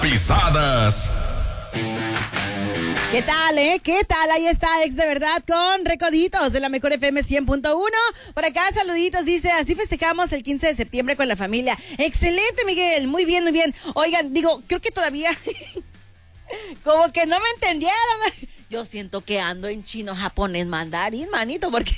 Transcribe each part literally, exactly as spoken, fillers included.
Pisadas. ¿Qué tal, eh? ¿Qué tal? Ahí está Ex de Verdad con Recoditos de la Mejor F M cien punto uno. Por acá, saluditos, dice, así festejamos el quince de septiembre con la familia. Excelente, Miguel, muy bien, muy bien. Oigan, digo, creo que todavía como que no me entendieron. Yo siento que ando en chino, japonés, mandarín, manito, porque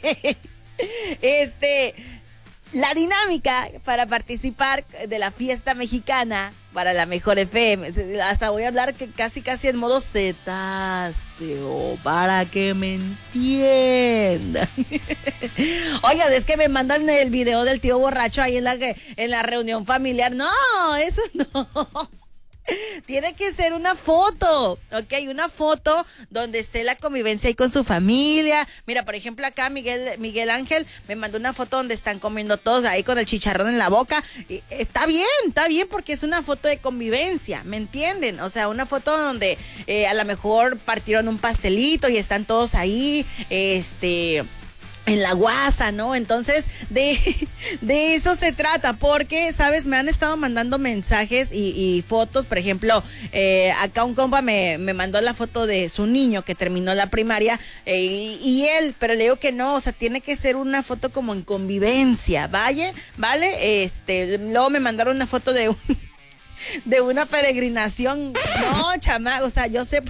este... La dinámica para participar de la fiesta mexicana para la Mejor F M, hasta voy a hablar que casi casi en modo cetáceo, para que me entiendan. Oigan, es que me mandan el video del tío borracho ahí en la, en la reunión familiar. No, eso no. Tiene que ser una foto, ¿ok? Una foto donde esté la convivencia ahí con su familia. Mira, por ejemplo, acá Miguel, Miguel Ángel me mandó una foto donde están comiendo todos ahí con el chicharrón en la boca. Y está bien, está bien porque es una foto de convivencia, ¿me entienden? O sea, una foto donde eh, a lo mejor partieron un pastelito y están todos ahí, este... en la guasa, ¿no? Entonces, de, de eso se trata, porque, ¿sabes? Me han estado mandando mensajes y, y fotos, por ejemplo, eh, acá un compa me, me mandó la foto de su niño que terminó la primaria, eh, y, y él, pero le digo que no, o sea, tiene que ser una foto como en convivencia, ¿vale? ¿Vale? Este, luego me mandaron una foto de un, de una peregrinación, no, chama, o sea, yo sé...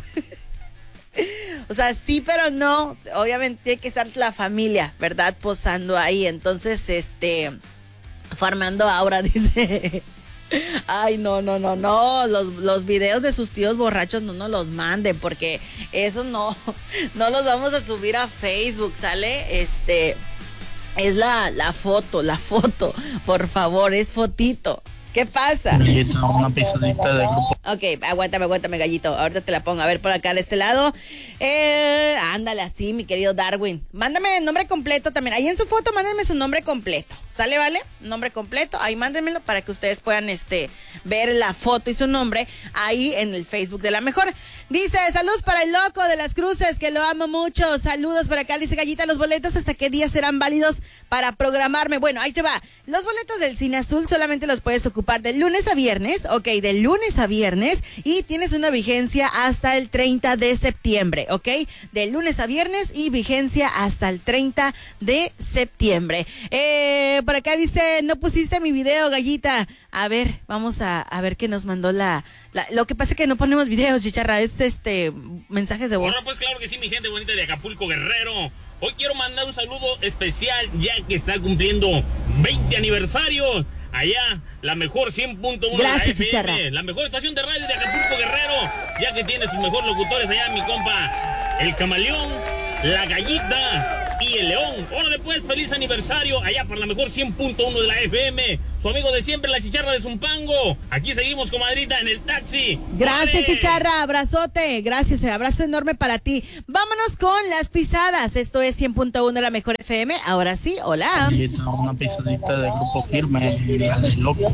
O sea, sí, pero no. Obviamente tiene que estar la familia, ¿verdad? Posando ahí. Entonces, este... Farmando Aura dice... Ay, no, no, no, no. Los, los videos de sus tíos borrachos no nos los manden, porque eso no... No los vamos a subir a Facebook, ¿sale? Este... Es la, la foto, la foto. Por favor, es fotito. ¿Qué pasa? Gallito, una pisadita de grupo. Ok, aguántame, aguántame, gallito. Ahorita te la pongo. A ver, por acá de este lado. Eh, ándale así, mi querido Darwin. Mándame el nombre completo también. Ahí en su foto, mándenme su nombre completo. ¿Sale, vale? Nombre completo. Ahí mándenmelo para que ustedes puedan este, ver la foto y su nombre ahí en el Facebook de La Mejor. Dice, saludos para el loco de las cruces, que lo amo mucho. Saludos por acá. Dice, Gallita, los boletos, ¿hasta qué día serán válidos para programarme? Bueno, ahí te va. Los boletos del Cine Azul solamente los puedes ocupar de lunes a viernes, ok, de lunes a viernes, y tienes una vigencia hasta el treinta de septiembre, ok, de lunes a viernes y vigencia hasta el treinta de septiembre. Eh, por acá dice, no pusiste mi video, Gallita. A ver, vamos a, a ver qué nos mandó la, la... Lo que pasa es que no ponemos videos, chicharra, es este, mensajes de voz. Bueno, pues claro que sí, mi gente bonita de Acapulco, Guerrero. Hoy quiero mandar un saludo especial, ya que está cumpliendo veinte aniversario. Allá, la mejor cien punto uno de la F M, chicharra. La mejor estación de radio de Acapulco, Guerrero, ya que tiene sus mejores locutores allá, mi compa, el Camaleón, la Gallita y el León. Ahora después, feliz aniversario allá para la mejor cien punto uno de la F M. Su amigo de siempre, la Chicharra de Zumpango. Aquí seguimos, comadrita, en el taxi. Gracias, ¡Vale! Chicharra, abrazote. Gracias, abrazo enorme para ti. Vámonos con las pisadas. Esto es cien punto uno de la Mejor F M. Ahora sí, hola. Gallito, una pisadita de grupo firme. La del loco.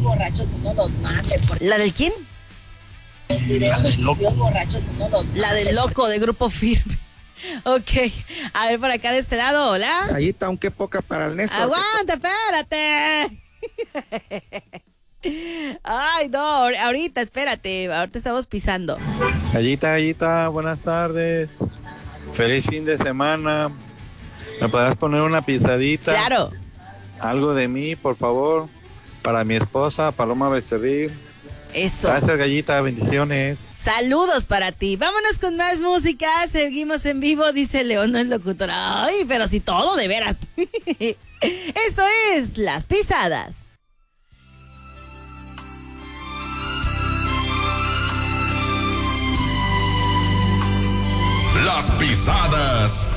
¿La del quién? La del loco. La del loco de Grupo Firme. Ok, a ver por acá de este lado, hola. Gallita, aunque poca para el Néstor. Aguanta, espérate. Ay, no, ahorita, espérate, ahorita estamos pisando. Gallita, Gallita, buenas tardes. Feliz fin de semana. ¿Me podrás poner una pisadita? Claro. Algo de mí, por favor, para mi esposa, Paloma Becerril. Eso. Gracias, Gallita, bendiciones. Saludos para ti. Vámonos con más música. Seguimos en vivo, dice León, no es locutor. Ay, pero si todo, de veras. Esto es Las Pisadas. Las Pisadas.